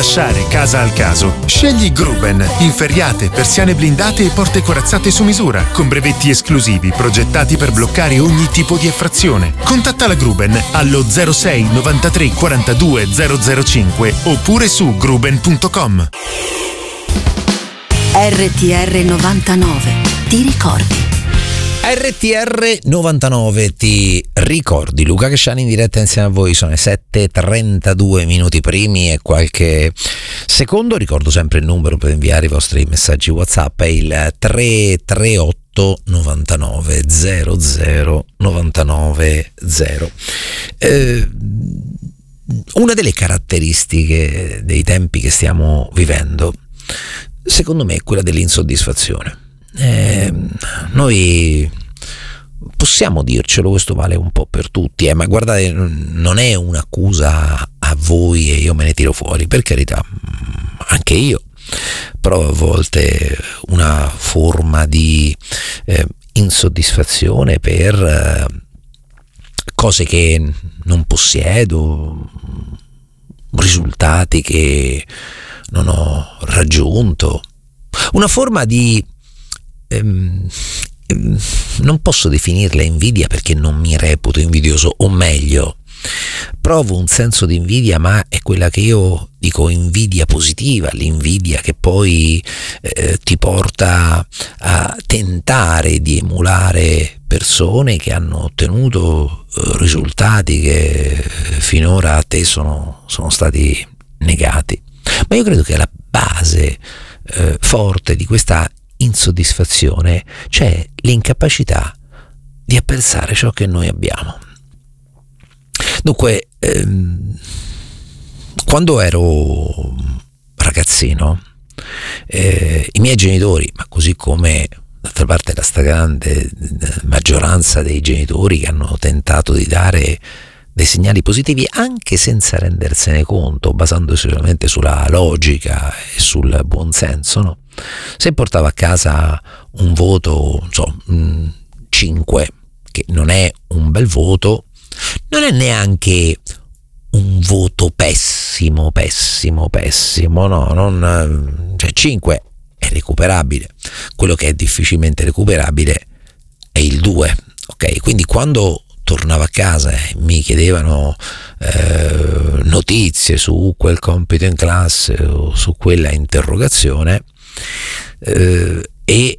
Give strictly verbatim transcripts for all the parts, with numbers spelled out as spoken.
lasciare casa al caso, scegli Gruben. Inferriate, persiane blindate e porte corazzate su misura, con brevetti esclusivi progettati per bloccare ogni tipo di effrazione. Contatta la Gruben allo zero sei novantatré quarantadue zero zero cinque oppure su gruben punto com. R T R novantanove, ti ricordi? R T R novantanove, ti ricordi? Luca Casciani in diretta insieme a voi. Sono le sette e trentadue minuti primi e qualche secondo. Ricordo sempre il numero per inviare i vostri messaggi WhatsApp, è il tre tre otto novantanove zero zero novantanove zero. Eh, una delle caratteristiche dei tempi che stiamo vivendo, secondo me, è quella dell'insoddisfazione. Eh, noi possiamo dircelo, questo vale un po' per tutti, eh, ma guardate, non è un'accusa a voi e io me ne tiro fuori, per carità, anche io provo a volte una forma di eh, insoddisfazione per eh, cose che non possiedo, risultati che non ho raggiunto, una forma di ehm, ehm, non posso definirla invidia perché non mi reputo invidioso, o meglio, provo un senso di invidia, ma è quella che io dico invidia positiva, l'invidia che poi eh, ti porta a tentare di emulare persone che hanno ottenuto eh, risultati che finora a te sono, sono stati negati. Ma io credo che alla base eh, forte di questa insoddisfazione c'è l'incapacità di apprezzare ciò che noi abbiamo. Dunque, ehm, quando ero ragazzino, eh, i miei genitori, ma così come d'altra parte la stragrande maggioranza dei genitori che hanno tentato di dare dei segnali positivi anche senza rendersene conto, basandosi solamente sulla logica e sul buon senso, no? Se portava a casa un voto, non so, cinque, che non è un bel voto, non è neanche un voto pessimo, pessimo, pessimo, no, non, cioè cinque è recuperabile, quello che è difficilmente recuperabile è il due, ok? Quindi quando tornavo a casa e mi chiedevano eh, notizie su quel compito in classe o su quella interrogazione eh, e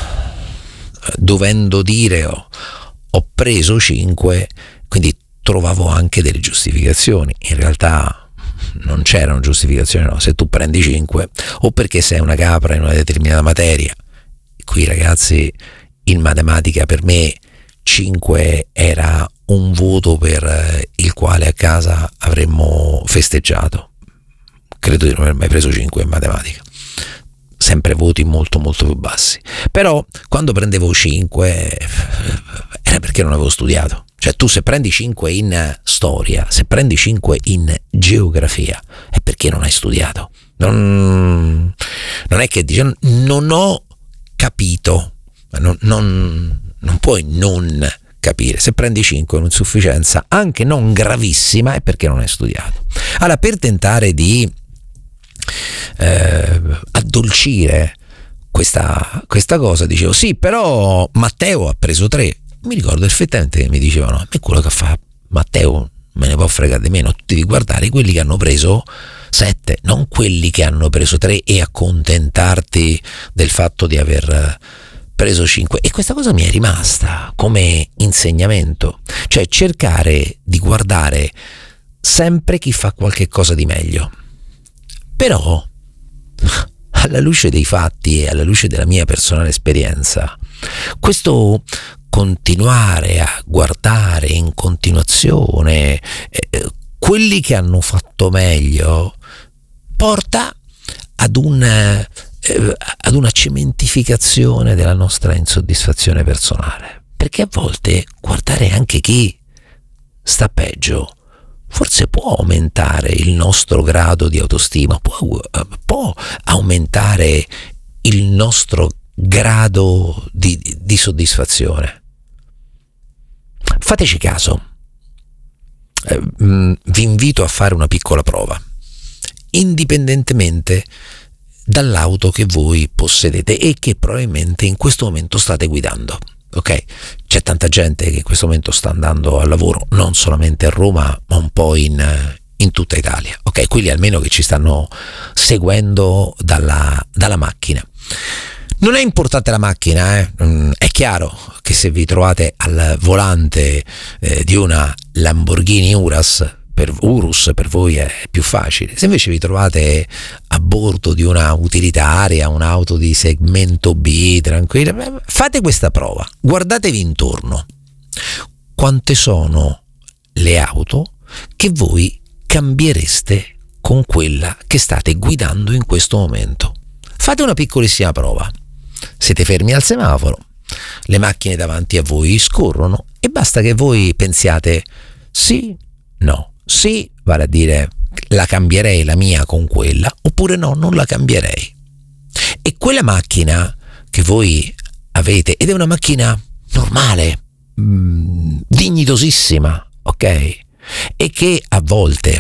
dovendo dire ho, ho preso cinque, quindi trovavo anche delle giustificazioni. In realtà non c'erano giustificazioni, no. Se tu prendi cinque o perché sei una capra in una determinata materia, qui ragazzi in matematica per me cinque era un voto per il quale a casa avremmo festeggiato. Credo di non aver mai preso cinque in matematica, sempre voti molto molto più bassi, però quando prendevo cinque era perché non avevo studiato. Cioè tu se prendi cinque in storia, se prendi cinque in geografia, è perché non hai studiato. Non, non è che dici non ho capito, non, non, non puoi non capire. Se prendi cinque in insufficienza, anche non gravissima, è perché non hai studiato. Allora, per tentare di eh, addolcire questa, questa cosa, dicevo sì, però Matteo ha preso tre. Mi ricordo perfettamente che mi dicevano è quello che fa Matteo, me ne può fregare di meno, tu devi guardare quelli che hanno preso sette, non quelli che hanno preso tre e accontentarti del fatto di aver preso cinque. E questa cosa mi è rimasta come insegnamento, cioè cercare di guardare sempre chi fa qualche cosa di meglio. Però alla luce dei fatti e alla luce della mia personale esperienza, questo continuare a guardare in continuazione eh, quelli che hanno fatto meglio porta ad un eh, ad una cementificazione della nostra insoddisfazione personale, perché a volte guardare anche chi sta peggio forse può aumentare il nostro grado di autostima, può, può aumentare il nostro grado di, di soddisfazione. Fateci caso, eh, vi invito a fare una piccola prova. indipendentemente dall'auto che voi possedete e che probabilmente in questo momento state guidando. Ok, c'è tanta gente che in questo momento sta andando al lavoro non solamente a Roma ma un po' in, in tutta Italia. Ok, quelli almeno che ci stanno seguendo dalla, dalla macchina. Non è importante la macchina, eh? È chiaro che se vi trovate al volante eh, di una Lamborghini Urus per, Urus per voi è più facile. Se invece vi trovate a bordo di una utilitaria, un'auto di segmento B, tranquilla, fate questa prova, guardatevi intorno. Quante sono le auto che voi cambiereste con quella che state guidando in questo momento? Fate una piccolissima prova. Siete fermi al semaforo, le macchine davanti a voi scorrono e basta che voi pensiate sì, no, sì, vale a dire la cambierei la mia con quella, oppure no, non la cambierei. E quella macchina che voi avete, ed è una macchina normale, mh, dignitosissima, ok? E che a volte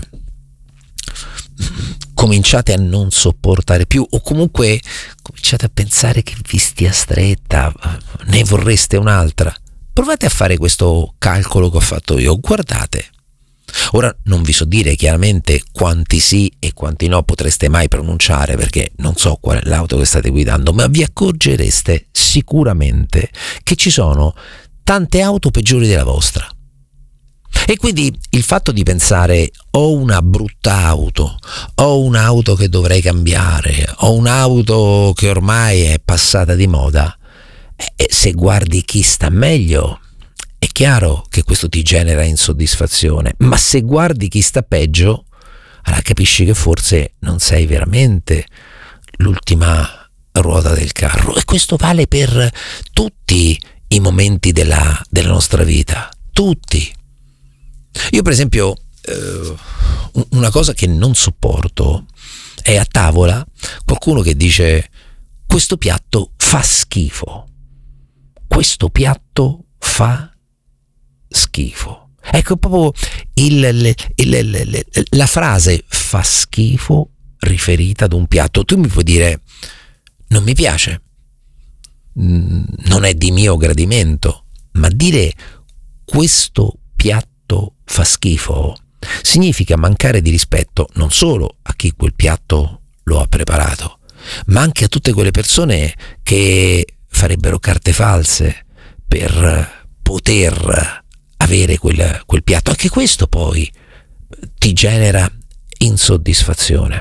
cominciate a non sopportare più, o comunque cominciate a pensare che vi stia stretta, ne vorreste un'altra. Provate a fare questo calcolo che ho fatto io, guardate. Ora non vi so dire chiaramente quanti sì e quanti no potreste mai pronunciare, perché non so qual è l'auto che state guidando, ma vi accorgereste sicuramente che ci sono tante auto peggiori della vostra. E quindi il fatto di pensare ho una brutta auto, ho un'auto che dovrei cambiare, ho un'auto che ormai è passata di moda, e se guardi chi sta meglio è chiaro che questo ti genera insoddisfazione, ma se guardi chi sta peggio, allora capisci che forse non sei veramente l'ultima ruota del carro. E questo vale per tutti i momenti della, della nostra vita, tutti. Io per esempio eh, una cosa che non sopporto è a tavola qualcuno che dice questo piatto fa schifo, questo piatto fa schifo. Ecco proprio il, il, il, il, la frase fa schifo riferita ad un piatto. Tu mi puoi dire non mi piace, non è di mio gradimento, ma dire questo piatto fa schifo significa mancare di rispetto non solo a chi quel piatto lo ha preparato, ma anche a tutte quelle persone che farebbero carte false per poter avere quel, quel piatto. Anche questo poi ti genera insoddisfazione.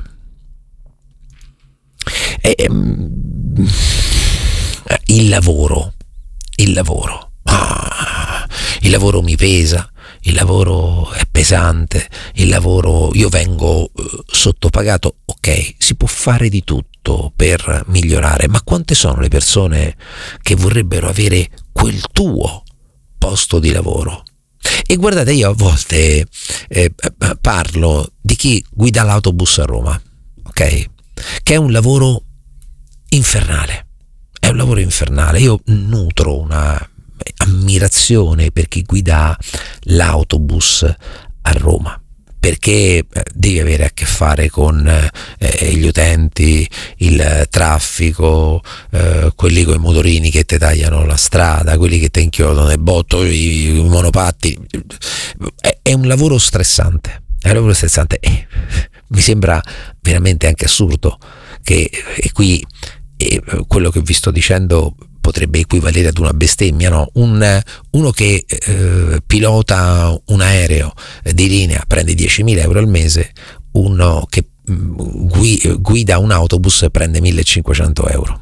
E, um, il lavoro il lavoro ah, il lavoro mi pesa, il lavoro è pesante, il lavoro, io vengo uh, sottopagato. Ok, si può fare di tutto per migliorare, ma quante sono le persone che vorrebbero avere quel tuo posto di lavoro? E guardate, io a volte eh, parlo di chi guida l'autobus a Roma, ok? Che è un lavoro infernale, è un lavoro infernale. Io nutro una ammirazione per chi guida l'autobus a Roma, perché devi avere a che fare con eh, gli utenti, il traffico, eh, quelli con i motorini che ti tagliano la strada, quelli che ti inchiodano il botto, i, i monopatti. È, è un lavoro stressante, è un lavoro stressante e mi sembra veramente anche assurdo che, e qui e quello che vi sto dicendo potrebbe equivalere ad una bestemmia, no? Un, uno che eh, pilota un aereo di linea prende diecimila euro al mese, uno che gui, guida un autobus prende millecinquecento euro.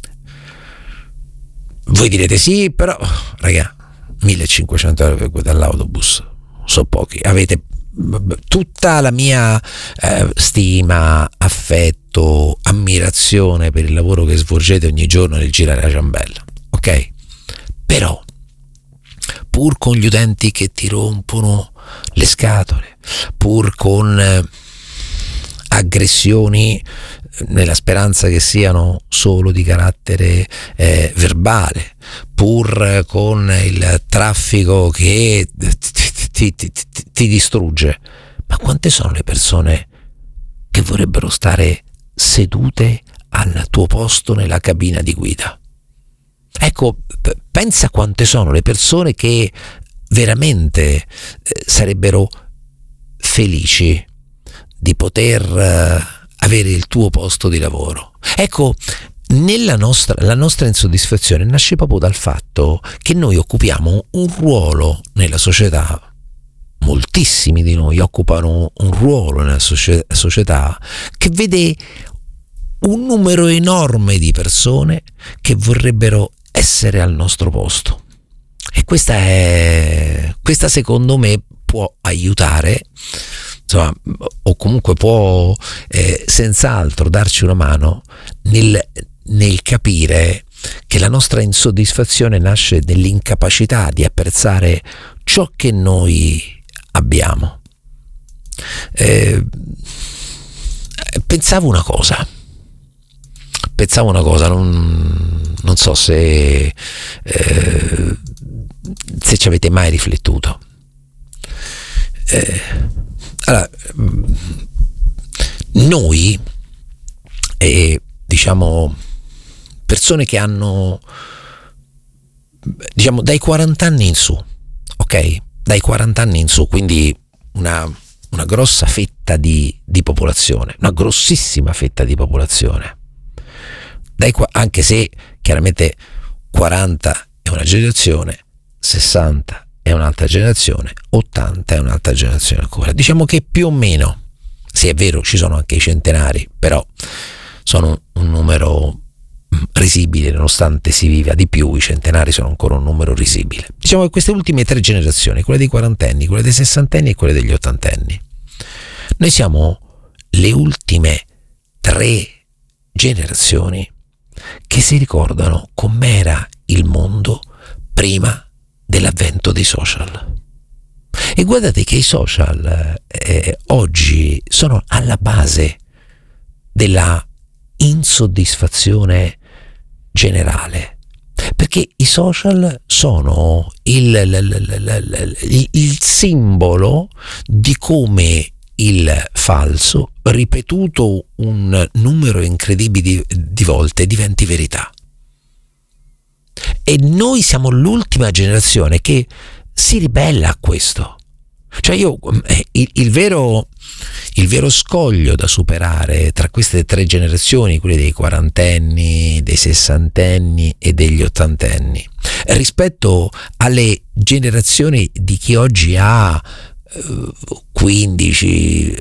Voi direte sì, però raga, millecinquecento euro per guidare l'autobus sono pochi. Avete tutta la mia eh, stima, affetto, ammirazione per il lavoro che svolgete ogni giorno nel girare la ciambella, ok? Però pur con gli utenti che ti rompono le scatole, pur con eh, aggressioni nella speranza che siano solo di carattere eh, verbale, pur con il traffico che ti, ti, ti, ti, ti distrugge, ma quante sono le persone che vorrebbero stare sedute al tuo posto nella cabina di guida. Ecco, pensa quante sono le persone che veramente eh, sarebbero felici di poter eh, avere il tuo posto di lavoro. Ecco, nella nostra, la nostra insoddisfazione nasce proprio dal fatto che noi occupiamo un ruolo nella società. Moltissimi di noi occupano un ruolo nella società che vede un numero enorme di persone che vorrebbero essere al nostro posto. E questa è questa secondo me può aiutare, insomma, o comunque può eh, senz'altro darci una mano nel, nel capire che la nostra insoddisfazione nasce nell'incapacità di apprezzare ciò che noi abbiamo. Eh, pensavo una cosa, pensavo una cosa, non, non so se, eh, se ci avete mai riflettuto. Eh, allora, noi, eh, diciamo, persone che hanno, diciamo, dai quaranta anni in su, ok? Dai quaranta anni in su, quindi una, una grossa fetta di, di popolazione, una grossissima fetta di popolazione. Dai, anche se chiaramente quaranta è una generazione, sessanta è un'altra generazione, ottanta è un'altra generazione ancora. Diciamo che più o meno, sì è vero, ci sono anche i centenari, però sono un numero risibile, nonostante si viva di più, i centenari sono ancora un numero risibile. Diciamo che queste ultime tre generazioni, quelle dei quarantenni, quelle dei sessantenni e quelle degli ottantenni, noi siamo le ultime tre generazioni che si ricordano com'era il mondo prima dell'avvento dei social. E guardate che i social eh, oggi sono alla base della insoddisfazione generale, perché i social sono il, il, il, il simbolo di come il falso, ripetuto un numero incredibile di, di volte, diventi verità. E noi siamo l'ultima generazione che si ribella a questo. Cioè io il, il vero il vero scoglio da superare tra queste tre generazioni, quelle dei quarantenni, dei sessantenni e degli ottantenni, rispetto alle generazioni di chi oggi ha quindici,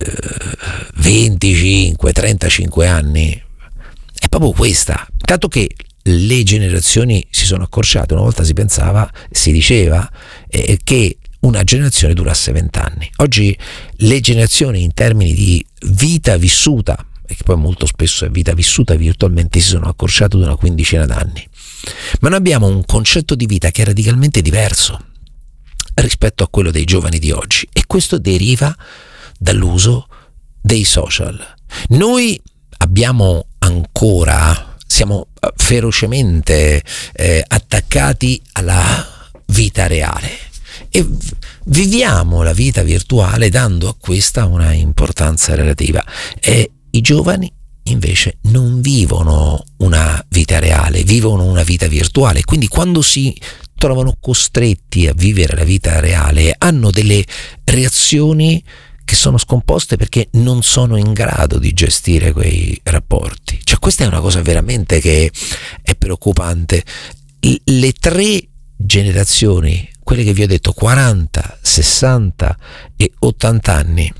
venticinque, trentacinque anni, è proprio questa. Tanto che le generazioni si sono accorciate. Una volta si pensava, si diceva eh, che una generazione durasse vent'anni. Oggi le generazioni in termini di vita vissuta, e che poi molto spesso è vita vissuta virtualmente, si sono accorciate di una quindicina d'anni. Ma noi abbiamo un concetto di vita che è radicalmente diverso rispetto a quello dei giovani di oggi, e questo deriva dall'uso dei social. Noi abbiamo ancora, siamo ferocemente eh, attaccati alla vita reale e viviamo la vita virtuale dando a questa una importanza relativa, e i giovani invece non vivono una vita reale, vivono una vita virtuale. Quindi quando si trovano costretti a vivere la vita reale hanno delle reazioni che sono scomposte perché non sono in grado di gestire quei rapporti. Cioè questa è una cosa veramente che è preoccupante. Le tre generazioni, quelle che vi ho detto, quaranta, sessanta e ottanta anni,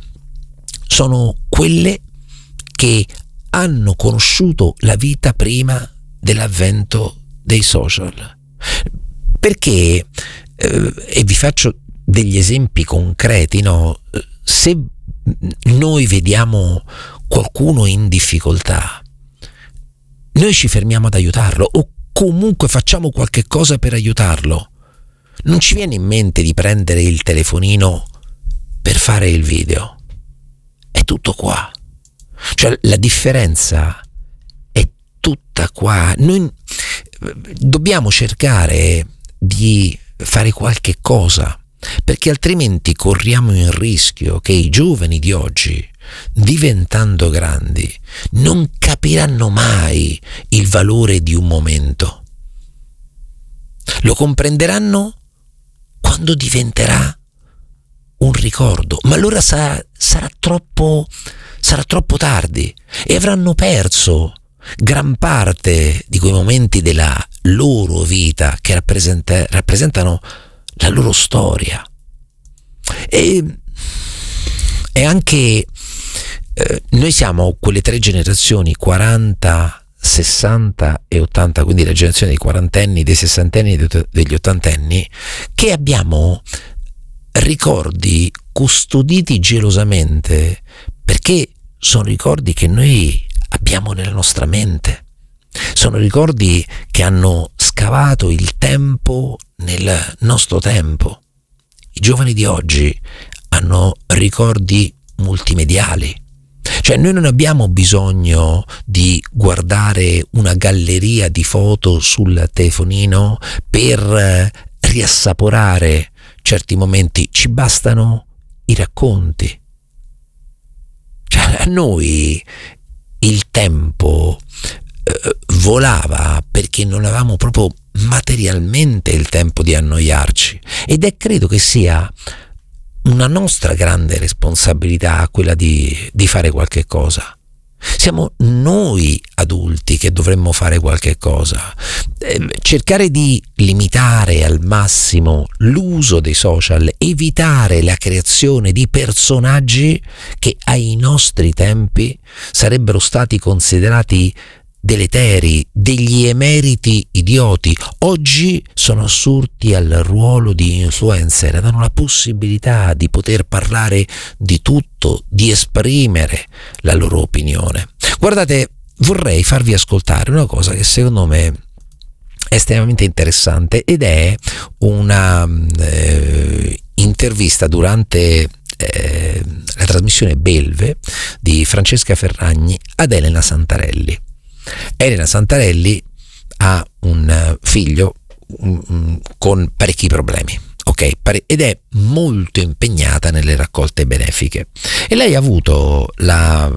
sono quelle che hanno conosciuto la vita prima dell'avvento dei social. Perché, eh, e vi faccio degli esempi concreti, no? Se noi vediamo qualcuno in difficoltà, noi ci fermiamo ad aiutarlo, o comunque facciamo qualche cosa per aiutarlo. Non ci viene in mente di prendere il telefonino per fare il video. È tutto qua. Cioè la differenza è tutta qua. Noi dobbiamo cercare di fare qualche cosa, perché altrimenti corriamo il rischio che i giovani di oggi diventando grandi, non capiranno mai il valore di un momento. Lo comprenderanno quando diventerà un ricordo, ma allora sarà, sarà troppo sarà troppo tardi e avranno perso gran parte di quei momenti della loro vita che rappresenta, rappresentano la loro storia. E, e anche eh, noi siamo quelle tre generazioni, quaranta, sessanta e ottanta, quindi la generazione dei quarantenni, dei sessantenni e degli ottantenni, che abbiamo ricordi custoditi gelosamente, perché sono ricordi che noi abbiamo nella nostra mente, sono ricordi che hanno scavato il tempo nel nostro tempo. I giovani di oggi hanno ricordi multimediali, cioè noi non abbiamo bisogno di guardare una galleria di foto sul telefonino per riassaporare certi momenti, ci bastano i racconti. Cioè, a noi il tempo eh, volava perché non avevamo proprio materialmente il tempo di annoiarci, ed è credo che sia una nostra grande responsabilità quella di, di fare qualche cosa. Siamo noi adulti che dovremmo fare qualche cosa, eh, cercare di limitare al massimo l'uso dei social, evitare la creazione di personaggi che ai nostri tempi sarebbero stati considerati deleteri, degli emeriti idioti. Oggi sono assurti al ruolo di influencer, danno la possibilità di poter parlare di tutto, di esprimere la loro opinione. Guardate, vorrei farvi ascoltare una cosa che secondo me è estremamente interessante, ed è una eh, intervista durante eh, la trasmissione Belve di Francesca Ferragni ad Elena Santarelli. Elena Santarelli ha un figlio um, con parecchi problemi, ok? Ed è molto impegnata nelle raccolte benefiche, e lei ha avuto la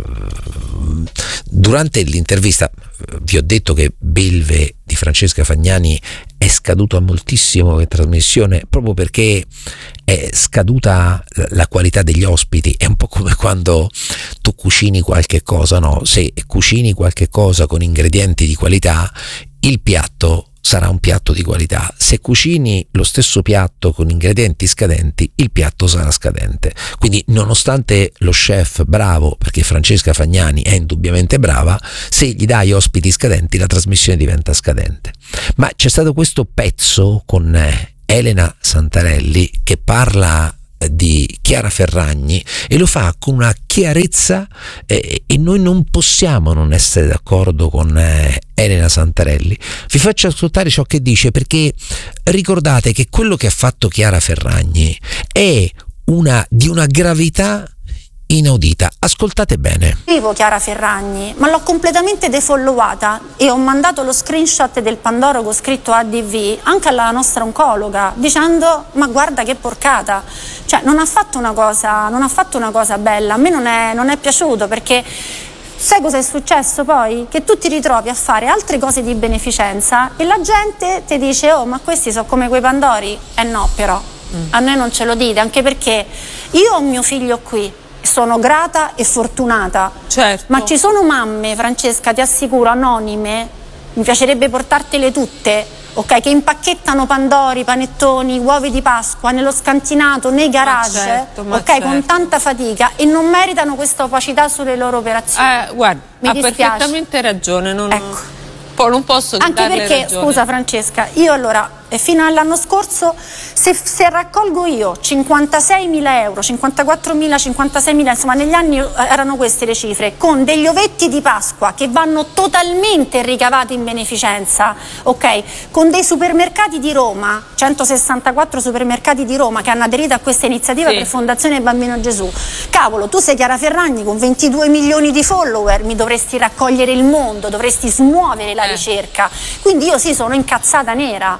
durante l'intervista, vi ho detto che Belve di Francesca Fagnani è scaduto a moltissimo in trasmissione proprio perché è scaduta la qualità degli ospiti. È un po' come quando tu cucini qualche cosa, no? Se cucini qualche cosa con ingredienti di qualità, il piatto sarà un piatto di qualità. Se cucini lo stesso piatto con ingredienti scadenti, il piatto sarà scadente. Quindi, nonostante lo chef bravo, perché Francesca Fagnani è indubbiamente brava, se gli dai ospiti scadenti la trasmissione diventa scadente. Ma c'è stato questo pezzo con Elena Santarelli che parla di Chiara Ferragni e lo fa con una chiarezza, eh, e noi non possiamo non essere d'accordo con eh, Elena Santarelli. Vi faccio ascoltare ciò che dice, perché ricordate che quello che ha fatto Chiara Ferragni è una di una gravità inaudita. Ascoltate bene. Vivo Chiara Ferragni, ma l'ho completamente defollowata e ho mandato lo screenshot del Pandoro con scritto A D V anche alla nostra oncologa, dicendo: ma guarda che porcata, cioè non ha fatto una cosa, non ha fatto una cosa bella. A me non è, non è piaciuto, perché sai cosa è successo poi? Che tu ti ritrovi a fare altre cose di beneficenza e la gente ti dice: oh, ma questi sono come quei Pandori. Eh no, però mm. a noi non ce lo dite, anche perché io ho mio figlio qui, sono grata e fortunata, certo. Ma ci sono mamme, Francesca, ti assicuro, anonime, mi piacerebbe portartele tutte, ok, che impacchettano pandori, panettoni, uova di Pasqua nello scantinato, nei garage, ma certo, ma ok, certo. con tanta fatica, e non meritano questa opacità sulle loro operazioni. Eh, guarda, mi ha dispiace. perfettamente ragione, non, ecco. non posso Anche darle perché, ragione. scusa Francesca, io allora fino all'anno scorso, se, se raccolgo io cinquantaseimila euro, cinquantaquattromila, cinquantaseimila, insomma negli anni erano queste le cifre, con degli ovetti di Pasqua che vanno totalmente ricavati in beneficenza, ok? Con dei supermercati di Roma, centosessantaquattro supermercati di Roma che hanno aderito a questa iniziativa, sì, per Fondazione Bambino Gesù. Cavolo, tu sei Chiara Ferragni con ventidue milioni di follower, mi dovresti raccogliere il mondo, dovresti smuovere la eh. ricerca. Quindi io sì, sono incazzata nera.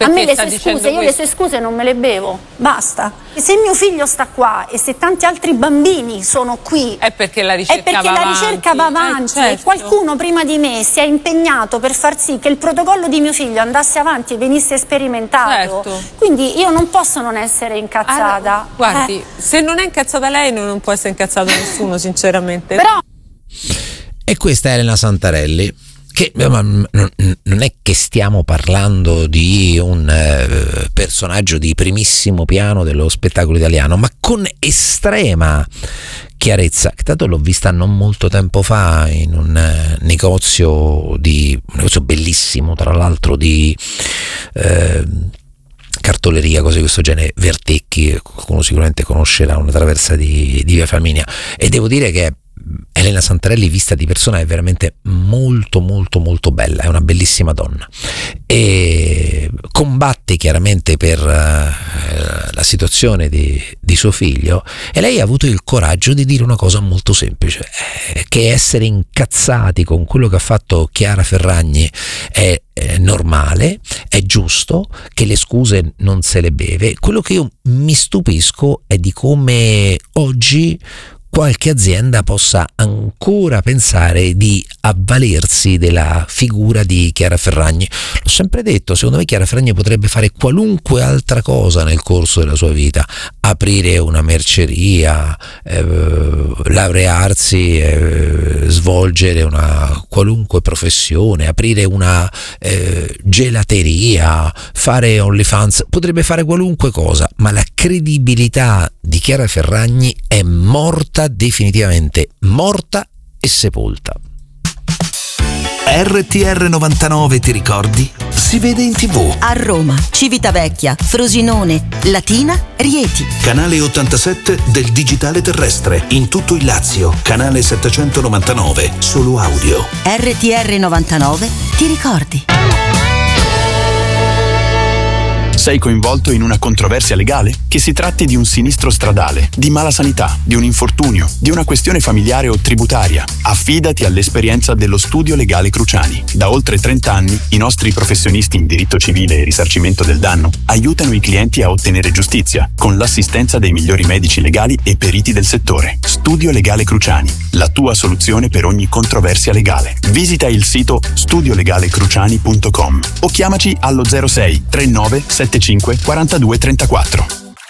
a me le sta sue dicendo scuse, io le questo? sue scuse non me le bevo, basta. Se mio figlio sta qua e se tanti altri bambini sono qui, È perché la ricerca è perché va la avanti. ricerca va avanti Eh, certo. e qualcuno prima di me si è impegnato per far sì che il protocollo di mio figlio andasse avanti e venisse sperimentato. Certo. Quindi io non posso non essere incazzata. Ah, guardi, Eh, se non è incazzata lei non può essere incazzato nessuno, sinceramente. però E questa è Elena Santarelli, che ma, non non è che stiamo parlando di un eh, personaggio di primissimo piano dello spettacolo italiano, ma con estrema chiarezza, che tanto l'ho vista non molto tempo fa in un eh, negozio di un negozio bellissimo, tra l'altro di eh, cartoleria, cose di questo genere, Vertecchi, qualcuno sicuramente conoscerà, una traversa di, di Via Flaminia, e devo dire che Elena Santarelli vista di persona è veramente molto molto molto bella, è una bellissima donna e combatte chiaramente per uh, la situazione di, di suo figlio, e lei ha avuto il coraggio di dire una cosa molto semplice, eh, che essere incazzati con quello che ha fatto Chiara Ferragni è eh, normale, è giusto, che le scuse non se le beve. Quello che io mi stupisco è di come oggi qualche azienda possa ancora pensare di avvalersi della figura di Chiara Ferragni. L'ho sempre detto, secondo me Chiara Ferragni potrebbe fare qualunque altra cosa nel corso della sua vita, aprire una merceria, eh, laurearsi, eh, svolgere una qualunque professione, aprire una eh, gelateria, fare OnlyFans, potrebbe fare qualunque cosa, ma la credibilità di Chiara Ferragni è morta, definitivamente morta e sepolta. R T R novantanove, ti ricordi? Si vede in tv. A Roma, Civitavecchia, Frosinone, Latina, Rieti. Canale ottantasette del digitale terrestre. In tutto il Lazio. Canale settecentonovantanove, solo audio. R T R novantanove, ti ricordi? Sei coinvolto in una controversia legale? Che si tratti di un sinistro stradale, di mala sanità, di un infortunio, di una questione familiare o tributaria, affidati all'esperienza dello Studio Legale Cruciani. Da oltre trenta anni i nostri professionisti in diritto civile e risarcimento del danno aiutano i clienti a ottenere giustizia con l'assistenza dei migliori medici legali e periti del settore. Studio Legale Cruciani, la tua soluzione per ogni controversia legale. Visita il sito studio legale cruciani punto com o chiamaci allo zero sei trentanove settantacinque quarantadue trentaquattro.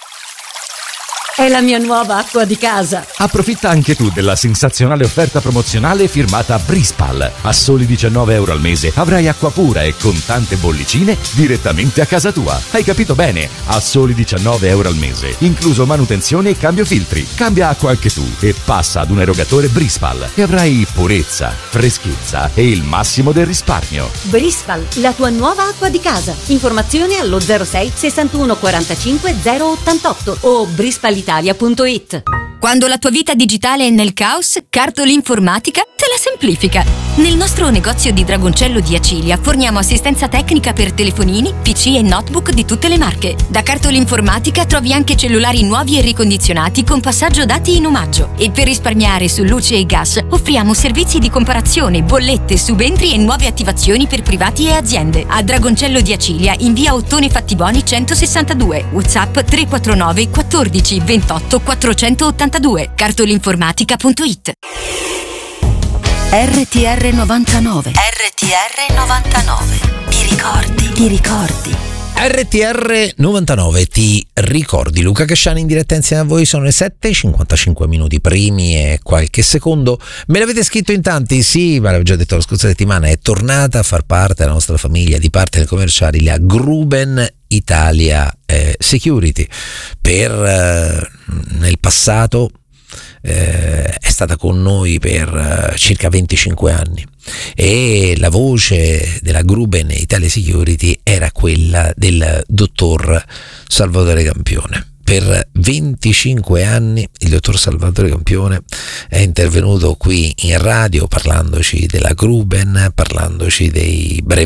È la mia nuova acqua di casa. Approfitta anche tu della sensazionale offerta promozionale firmata Brispal. A soli diciannove euro al mese avrai acqua pura e con tante bollicine direttamente a casa tua. Hai capito bene? A soli diciannove euro al mese, incluso manutenzione e cambio filtri. Cambia acqua anche tu e passa ad un erogatore Brispal e avrai purezza, freschezza e il massimo del risparmio. Brispal, la tua nuova acqua di casa. Informazioni allo zero sei sessantuno quarantacinque zero ottantotto o brispal italia punto it. Quando la tua vita digitale è nel caos, Cartolinformatica te la semplifica. Nel nostro negozio di Dragoncello di Acilia forniamo assistenza tecnica per telefonini, P C e notebook di tutte le marche. Da Cartolinformatica trovi anche cellulari nuovi e ricondizionati con passaggio dati in omaggio. E per risparmiare su luce e gas offriamo servizi di comparazione, bollette, subentri e nuove attivazioni per privati e aziende. A Dragoncello di Acilia in via Ottone Fattiboni centosessantadue. WhatsApp tre quattro nove quattordici ventotto quattrocentottantadue. Cartolinformatica punto it. R T R novantanove. R T R novantanove. Ti ricordi? Ti ricordi? R T R novantanove, ti ricordi? Luca Casciani in diretta insieme a voi, sono le sette e cinquantacinque minuti primi e qualche secondo. Me l'avete scritto in tanti? Sì, ma l'avevo già detto la scorsa settimana, è tornata a far parte della nostra famiglia di partner commerciali la Gruben Italia eh, Security. Per eh, nel passato eh, è stata con noi per eh, circa venticinque anni e la voce della Gruben Italia Security era quella del dottor Salvatore Campione. Per venticinque anni il dottor Salvatore Campione è intervenuto qui in radio parlandoci della Gruben, parlandoci dei brevetti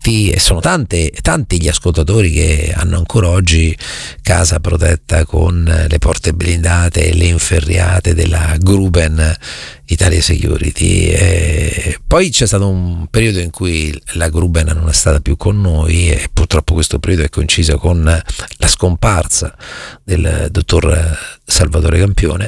tanti, e sono tante, tanti gli ascoltatori che hanno ancora oggi casa protetta con le porte blindate e le inferriate della Gruben Italia Security. E poi c'è stato un periodo in cui la Gruben non è stata più con noi e purtroppo questo periodo è coinciso con la scomparsa del dottor Salvatore Campione,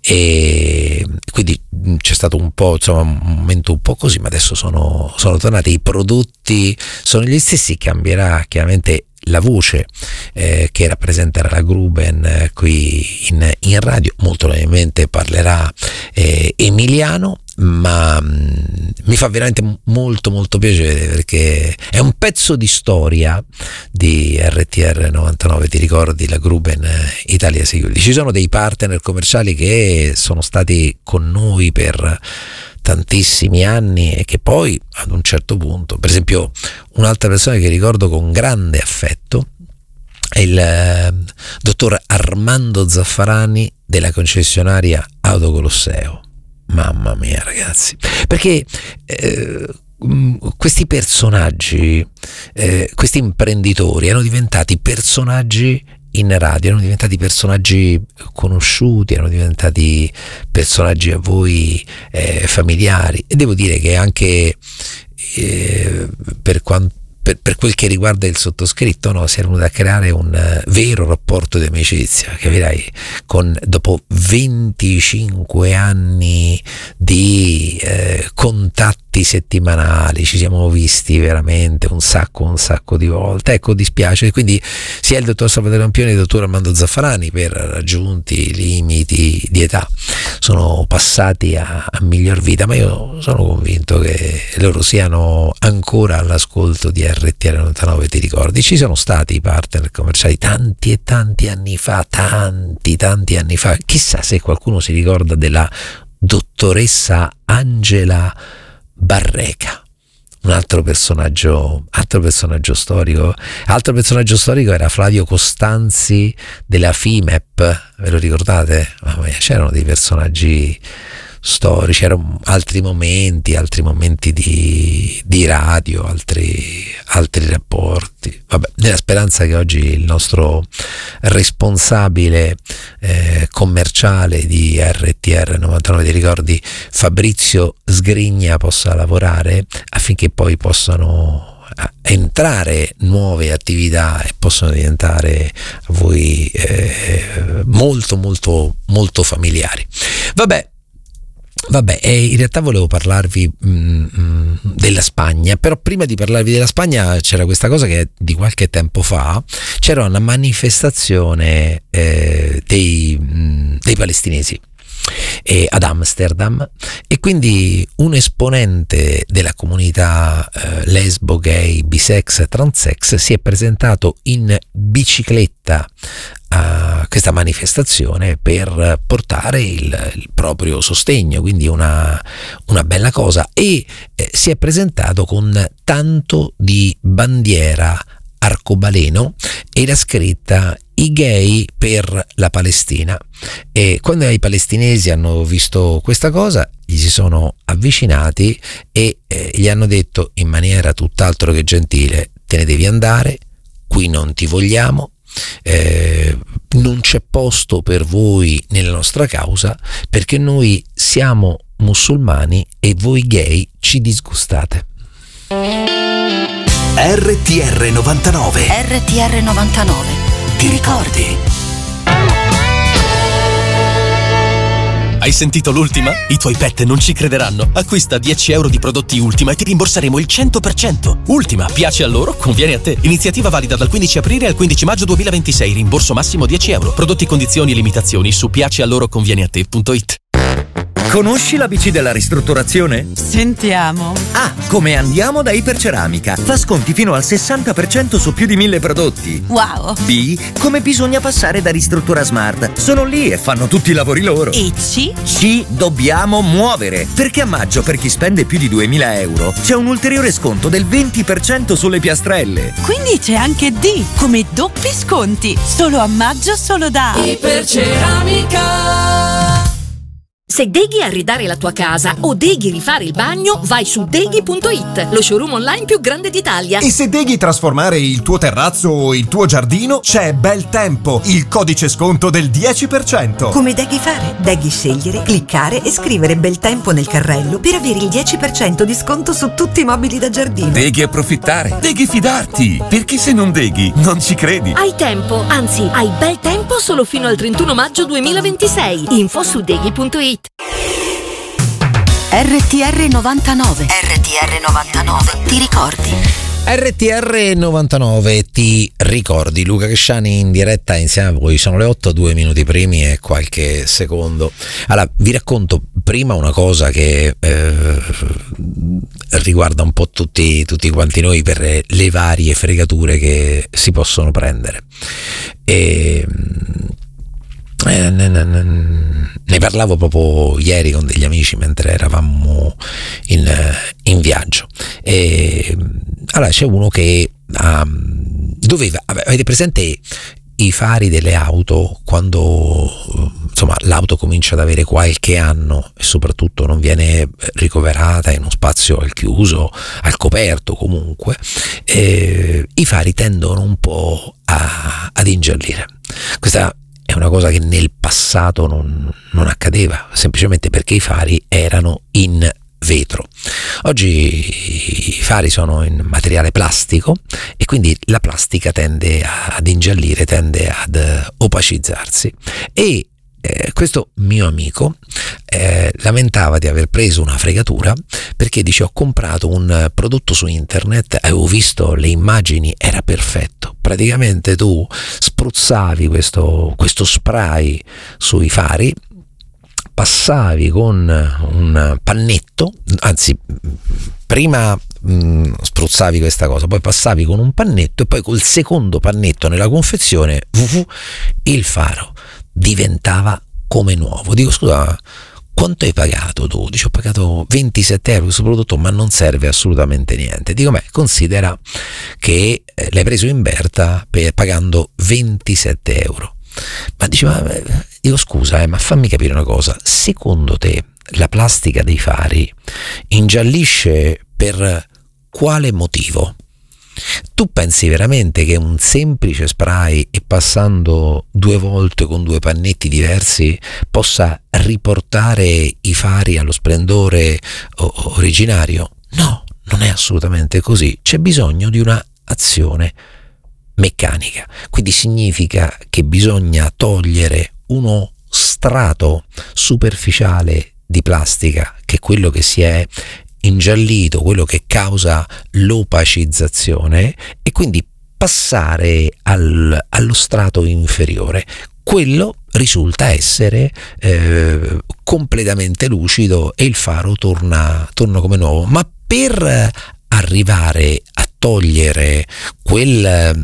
e quindi c'è stato un po', insomma, un momento un po' così, ma adesso sono, sono tornati. I prodotti sono gli stessi, cambierà chiaramente la voce eh, che rappresenterà la Gruben eh, qui in, in radio. Molto probabilmente parlerà eh, Emiliano, ma mh, mi fa veramente molto molto piacere, perché è un pezzo di storia di R T R novantanove. Ti ricordi la Gruben Italia Security? Ci sono dei partner commerciali che sono stati con noi per tantissimi anni e che poi ad un certo punto, per esempio, un'altra persona che ricordo con grande affetto è il eh, dottor Armando Zaffarani della concessionaria Auto Colosseo. Mamma mia, ragazzi, perché eh, questi personaggi, eh, questi imprenditori erano diventati personaggi in radio, erano diventati personaggi conosciuti, erano diventati personaggi a voi eh, familiari, e devo dire che anche eh, per quanto Per, per quel che riguarda il sottoscritto, no, si è venuto a creare un uh, vero rapporto di amicizia, capirai, con, dopo venticinque anni di eh, contatti settimanali, ci siamo visti veramente un sacco un sacco di volte. Ecco, dispiace quindi sia il dottor Salvatore Campione e il dottor Armando Zaffarani, per raggiunti limiti di età, sono passati a, a miglior vita, ma io sono convinto che loro siano ancora all'ascolto di R T R novantanove. Ti ricordi? Ci sono stati i partner commerciali tanti e tanti anni fa, tanti tanti anni fa. Chissà se qualcuno si ricorda della dottoressa Angela Barreca, un altro personaggio, altro personaggio storico. Altro personaggio storico era Flavio Costanzi della Fimep, ve lo ricordate? Mamma mia, c'erano dei personaggi storici, c'erano altri momenti, altri momenti di, di radio, altri, altri rapporti. Vabbè, nella speranza che oggi il nostro responsabile eh, commerciale di R T R novantanove, ti ricordi, Fabrizio Sgrigna, possa lavorare affinché poi possano entrare nuove attività e possono diventare a voi eh, molto molto molto familiari. Vabbè, Vabbè, eh, in realtà volevo parlarvi mm, della Spagna, però prima di parlarvi della Spagna c'era questa cosa che di qualche tempo fa c'era una manifestazione eh, dei, mm, dei palestinesi eh, ad Amsterdam, e quindi un esponente della comunità eh, lesbo, gay, bisex, transex si è presentato in bicicletta a questa manifestazione per portare il, il proprio sostegno, quindi una, una bella cosa, e eh, si è presentato con tanto di bandiera arcobaleno e la scritta "I gay per la Palestina". E quando i palestinesi hanno visto questa cosa, gli si sono avvicinati e eh, gli hanno detto in maniera tutt'altro che gentile: te ne devi andare, qui non ti vogliamo, eh, non c'è posto per voi nella nostra causa, perché noi siamo musulmani e voi gay ci disgustate. R T R novantanove. R T R novantanove. Ti ricordi? Hai sentito l'ultima? I tuoi pet non ci crederanno. Acquista dieci euro di prodotti Ultima e ti rimborseremo il cento per cento. Ultima, piace a loro, conviene a te. Iniziativa valida dal quindici aprile al quindici maggio duemilaventisei. Rimborso massimo dieci euro. Prodotti, condizioni e limitazioni su piace a loro conviene a te punto it. Conosci l'A B C della ristrutturazione? Sentiamo. A. Come andiamo da Iperceramica. Fa sconti fino al sessanta per cento su più di mille prodotti. Wow. B. Come bisogna passare da Ristruttura Smart. Sono lì e fanno tutti i lavori loro. E C. C. Dobbiamo muovere. Perché a maggio, per chi spende più di duemila euro, c'è un ulteriore sconto del venti per cento sulle piastrelle. Quindi c'è anche D. Come doppi sconti. Solo a maggio, solo da Iperceramica. Se deghi arredare la tua casa o deghi rifare il bagno, vai su deghi punto it, lo showroom online più grande d'Italia. E se deghi trasformare il tuo terrazzo o il tuo giardino, c'è Bel Tempo, il codice sconto del dieci per cento. Come deghi fare? Deghi scegliere, cliccare e scrivere Bel Tempo nel carrello per avere il dieci per cento di sconto su tutti i mobili da giardino. Deghi approfittare, deghi fidarti, perché se non deghi non ci credi. Hai tempo, anzi hai bel tempo solo fino al trentuno maggio duemilaventisei. Info su deghi punto it. R T R novantanove. R T R novantanove. Ti ricordi? R T R novantanove, ti ricordi? Luca Cresciani in diretta insieme a voi. Sono le otto, due minuti primi e qualche secondo. Allora, vi racconto prima una cosa che eh, riguarda un po' tutti, tutti quanti noi per le varie fregature che si possono prendere. E Eh, ne, ne, ne parlavo proprio ieri con degli amici mentre eravamo in, in viaggio. E allora c'è uno che um, doveva, avete presente i fari delle auto quando insomma l'auto comincia ad avere qualche anno e soprattutto non viene ricoverata in uno spazio al chiuso, al coperto comunque, eh, i fari tendono un po' a, ad ingiallire. Questa è una cosa che nel passato non, non accadeva, semplicemente perché i fari erano in vetro. Oggi i fari sono in materiale plastico e quindi la plastica tende ad ingiallire, tende ad opacizzarsi. E eh, questo mio amico eh, lamentava di aver preso una fregatura perché dice: ho comprato un prodotto su internet, avevo visto le immagini, era perfetto. Praticamente tu spruzzavi questo, questo spray sui fari, passavi con un pannetto, anzi prima mh, spruzzavi questa cosa, poi passavi con un pannetto e poi col secondo pannetto nella confezione vuh, il faro diventava come nuovo. Dico: scusa, quanto hai pagato tu? Dice: ho pagato ventisette euro questo prodotto, ma non serve assolutamente niente. Dico: beh, considera che eh, l'hai preso in Berta per, pagando ventisette euro. Ma dice: ma, dico scusa, eh, ma fammi capire una cosa, secondo te la plastica dei fari ingiallisce per quale motivo? Tu pensi veramente che un semplice spray e passando due volte con due pannetti diversi possa riportare i fari allo splendore originario? No, non è assolutamente così. C'è bisogno di una azione meccanica. Quindi significa che bisogna togliere uno strato superficiale di plastica, che è quello che si è ingiallito, quello che causa l'opacizzazione, e quindi passare al, allo strato inferiore. Quello risulta essere eh, completamente lucido e il faro torna, torna come nuovo. Ma per arrivare a togliere quel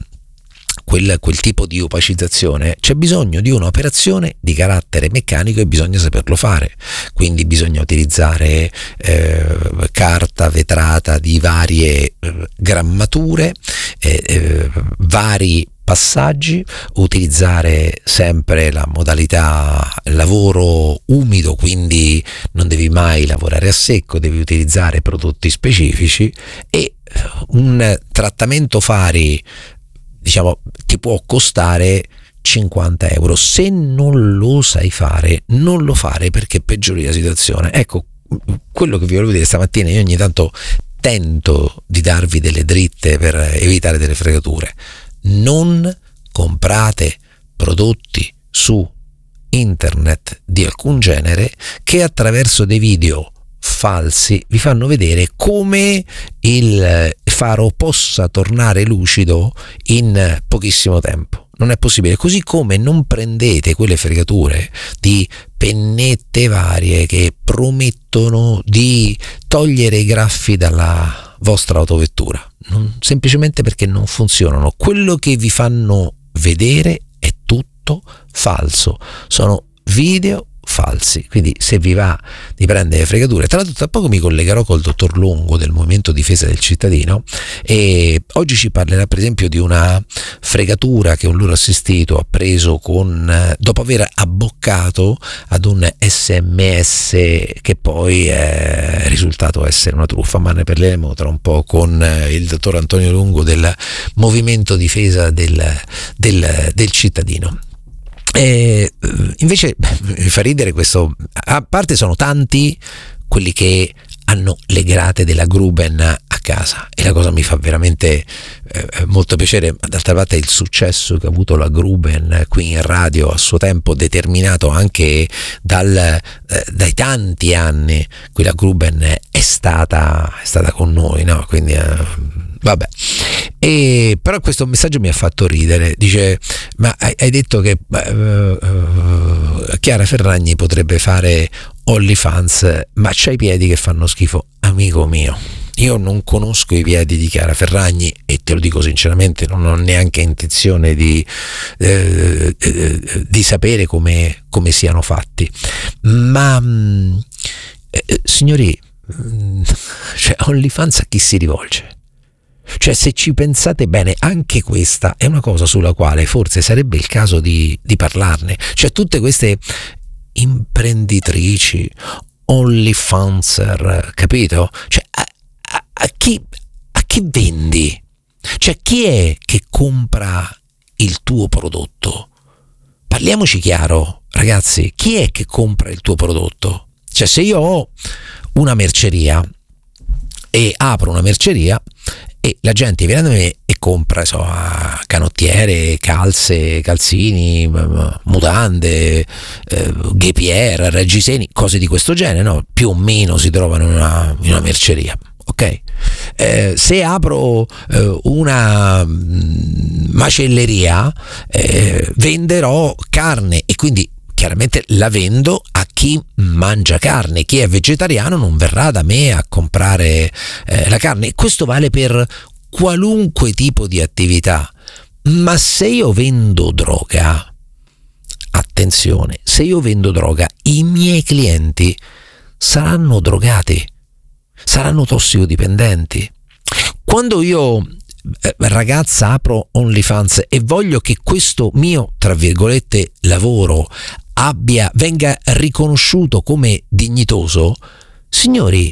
Quel, quel tipo di opacizzazione c'è bisogno di un'operazione di carattere meccanico e bisogna saperlo fare. Quindi bisogna utilizzare eh, carta vetrata di varie eh, grammature, eh, eh, vari passaggi, utilizzare sempre la modalità lavoro umido, quindi non devi mai lavorare a secco, devi utilizzare prodotti specifici, e un trattamento fari, diciamo, ti può costare cinquanta euro. Se non lo sai fare, non lo fare, perché peggiori la situazione. Ecco, quello che vi volevo dire stamattina, io ogni tanto tento di darvi delle dritte per evitare delle fregature. Non comprate prodotti su internet di alcun genere che attraverso dei video falsi vi fanno vedere come il faro possa tornare lucido in pochissimo tempo. Non è possibile. Così come non prendete quelle fregature di pennette varie che promettono di togliere i graffi dalla vostra autovettura, non, semplicemente perché non funzionano. Quello che vi fanno vedere è tutto falso, sono video falsi. Quindi se vi va di prendere fregature, tra l'altro tra poco mi collegherò col dottor Longo del Movimento Difesa del Cittadino, e oggi ci parlerà per esempio di una fregatura che un loro assistito ha preso con dopo aver abboccato ad un sms che poi è risultato essere una truffa, ma ne parleremo tra un po' con il dottor Antonio Longo del Movimento Difesa del, del, del Cittadino. E invece mi fa ridere questo, a parte sono tanti quelli che hanno le grate della Gruben a casa, e la cosa mi fa veramente eh, molto piacere, ma d'altra parte il successo che ha avuto la Gruben qui in radio a suo tempo, determinato anche dal, eh, dai tanti anni in cui la Gruben è stata, è stata con noi, no? Quindi eh, vabbè. E però questo messaggio mi ha fatto ridere, dice: ma hai, hai detto che uh, uh, Chiara Ferragni potrebbe fare OnlyFans, ma c'ha i piedi che fanno schifo. Amico mio, io non conosco i piedi di Chiara Ferragni e te lo dico sinceramente, non ho neanche intenzione di, eh, eh, di sapere come, come siano fatti, ma eh, signori, cioè, OnlyFans a chi si rivolge? Cioè, se ci pensate bene, anche questa è una cosa sulla quale forse sarebbe il caso di, di parlarne. Cioè, tutte queste imprenditrici, OnlyFanser, capito? Cioè, a, a, a, chi, a chi vendi? Cioè, chi è che compra il tuo prodotto? Parliamoci chiaro, ragazzi, chi è che compra il tuo prodotto? Cioè, se io ho una merceria e apro una merceria e la gente viene da me e compra, so, canottiere, calze, calzini, mutande, eh, ghepier, reggiseni, cose di questo genere, no? Più o meno si trovano in una, in una merceria, ok? Eh, se apro eh, una mh, macelleria, eh, venderò carne e quindi chiaramente la vendo a chi mangia carne. Chi è vegetariano non verrà da me a comprare eh, la carne. Questo vale per qualunque tipo di attività. Ma se io vendo droga, attenzione, se io vendo droga, i miei clienti saranno drogati, saranno tossicodipendenti. Quando io ragazza apro OnlyFans e voglio che questo mio, tra virgolette, lavoro abbia venga riconosciuto come dignitoso, signori,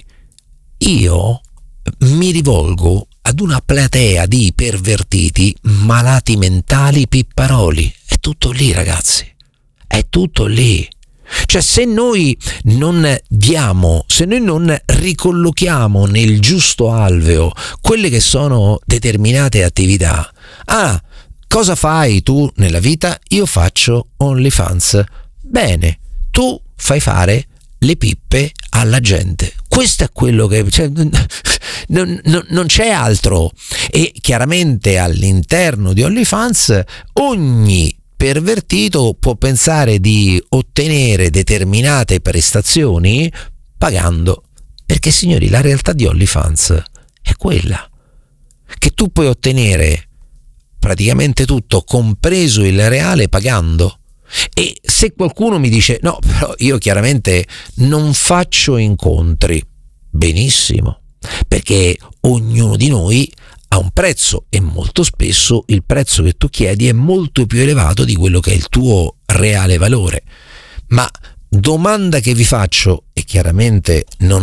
io mi rivolgo ad una platea di pervertiti, malati mentali, pipparoli. È tutto lì, ragazzi, è tutto lì. Cioè, se noi non diamo, se noi non ricollochiamo nel giusto alveo quelle che sono determinate attività, ah, cosa fai tu nella vita? Io faccio OnlyFans. Bene, tu fai fare le pippe alla gente. Questo è quello che, cioè, non, non, non c'è altro. E chiaramente all'interno di OnlyFans ogni pervertito può pensare di ottenere determinate prestazioni pagando, perché signori, la realtà di OnlyFans è quella che tu puoi ottenere praticamente tutto, compreso il reale, pagando. E se qualcuno mi dice no, però io chiaramente non faccio incontri, benissimo, perché ognuno di noi ha un prezzo e molto spesso il prezzo che tu chiedi è molto più elevato di quello che è il tuo reale valore. Ma domanda che vi faccio, e chiaramente non